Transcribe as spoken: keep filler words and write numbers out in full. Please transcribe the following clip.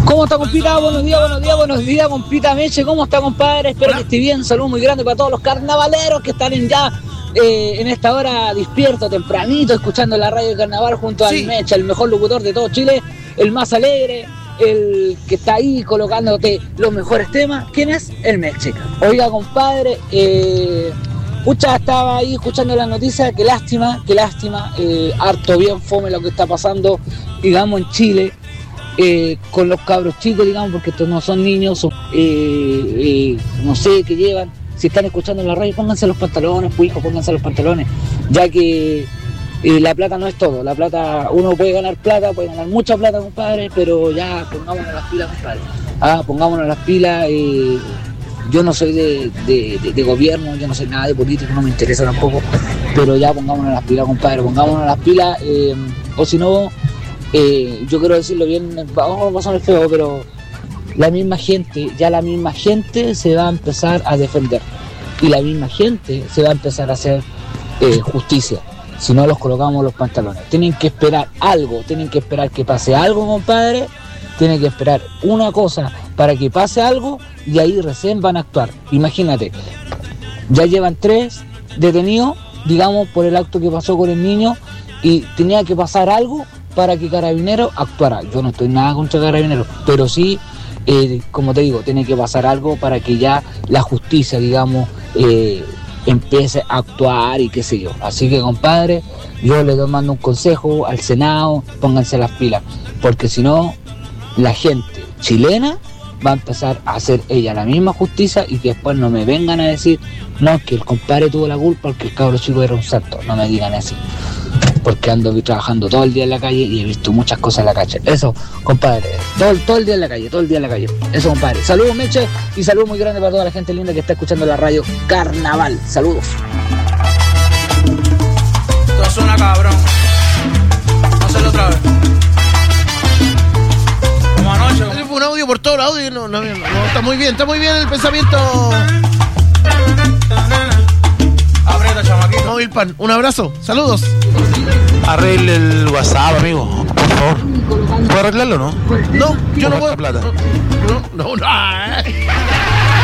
¿Cómo está, compita? Buenos días, buenos días, buenos días, compita Meche. ¿Cómo está, compadre? Espero Hola. que esté bien. Saludos muy grande para todos los carnavaleros que están en ya eh, en esta hora despierto, tempranito, escuchando la radio de Carnaval junto sí. al Meche, el mejor locutor de todo Chile, el más alegre, el que está ahí colocándote los mejores temas. ¿Quién es? El Meche. Oiga, compadre, eh, pucha, estaba ahí escuchando las noticias. Qué lástima, qué lástima. Eh, harto bien fome lo que está pasando, digamos, en Chile. Eh, con los cabros chicos, digamos, porque estos no son niños, son, eh, eh, no sé qué llevan. Si están escuchando en la radio, pónganse los pantalones, pues hijos, pónganse los pantalones, ya que eh, la plata no es todo. La plata, uno puede ganar plata, puede ganar mucha plata, compadre, pero ya pongámonos las pilas, compadre. Ah, pongámonos las pilas. Eh, yo no soy de, de, de, de gobierno, yo no soy nada de político, no me interesa tampoco, pero ya pongámonos las pilas, compadre, pongámonos las pilas, eh, o si no. Eh, yo quiero decirlo bien, vamos a pasar el feo, pero la misma gente, ya la misma gente se va a empezar a defender y la misma gente se va a empezar a hacer eh, justicia si no los colocamos los pantalones. Tienen que esperar algo, tienen que esperar que pase algo, compadre, tienen que esperar una cosa para que pase algo y ahí recién van a actuar. Imagínate, ya llevan tres detenidos, digamos, por el acto que pasó con el niño y tenía que pasar algo para que Carabineros actuara. Yo no estoy nada contra Carabineros, pero sí, eh, como te digo, tiene que pasar algo para que ya la justicia, digamos, eh, empiece a actuar y qué sé yo. Así que, compadre, yo les mando un consejo al Senado, pónganse las pilas, porque si no, la gente chilena va a empezar a hacer ella la misma justicia y que después no me vengan a decir, no, que el compadre tuvo la culpa porque el cabro chico era un santo. No me digan así, porque ando trabajando todo el día en la calle y he visto muchas cosas en la calle. Eso, compadre, todo, todo el día en la calle, todo el día en la calle. Eso, compadre. Saludos, Meche, y saludos muy grandes para toda la gente linda que está escuchando la radio Carnaval. Saludos. Esto suena cabrón. Hazlo otra vez. Como anoche. Como... Fue un audio por todo el audio. No, no, no, no, está muy bien, está muy bien el pensamiento. Aprieta, chamaquito. Móvil Pan, un abrazo, saludos. Arregle el WhatsApp, amigo, por favor. ¿Puedo arreglarlo o no? No, yo no puedo. Plata. No, no, no.